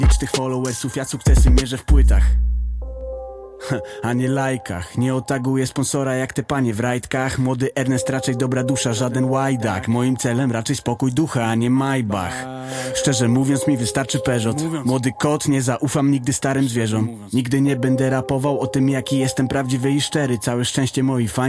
licznych followersów, ja sukcesy mierzę w płytach, a nie lajkach. Nie otaguję sponsora jak te panie w rajtkach. Młody Ernest raczej dobra dusza, żaden łajdak. Moim celem raczej spokój ducha, a nie Maybach. Szczerze mówiąc mi wystarczy Peugeot. Młody kot, nie zaufam nigdy starym zwierzom. Nigdy nie będę rapował o tym jaki jestem prawdziwy i szczery. Całe szczęście moi fani